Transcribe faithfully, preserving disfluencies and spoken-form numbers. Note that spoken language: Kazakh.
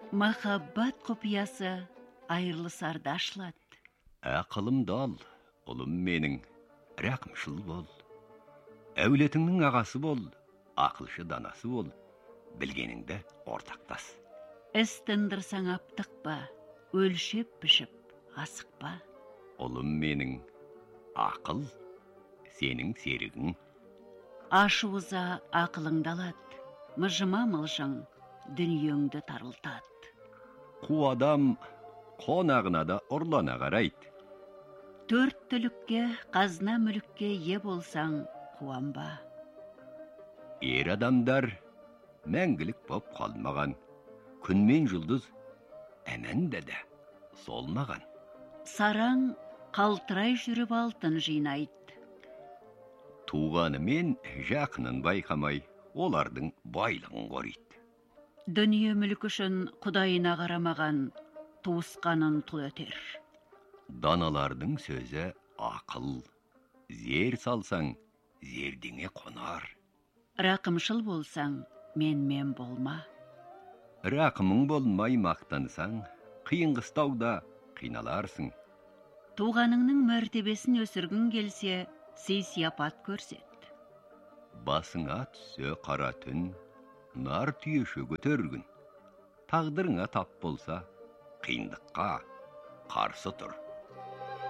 Махаббат құпиясы айырлысарда ашылады. Ақылымды ал, ұлым менің, рақымшыл бол. Әулетіңнің ағасы бол, ақылшы данасы бол, білгеніңді ортақтас. Іс тындырсаң аптықпа, өлшеп пішіп асықпа. Ұлым менің, ақыл, сенің серігің. Ашуыза ақылыңды алады, мыжыма мылжың дүниеңді тарылтады. Қу адам қонағына да ұрлана қарайды. Төрт түлікке, қазына мүлікке ие болсаң, қуанба. Ер адамдар мәңгілік боп қалмаған, күн мен жұлдыз әмәнде де солмаған. Сараң қалтырай жүріп алтын жинайды. Туғаны мен жақынын байқамай, олардың байлығын қорайды. Дүние мүлік үшін құдайына қарамаған туысқанын тұл өтер. Даналардың сөзі ақыл, зер салсаң, зердеңе қонар. Рақымшыл болсаң, мен-мен болма. Рақымың болмай мақтансаң, қиын қыстауда қиналарсың. Туғаныңның мәртебесін өсіргің келсе, сый-сияпат көрсет. Басыңа түссе қара түн, нар түйеші көтергін. Тағдырыңа тап болса, қиындыққа қарсы тұр.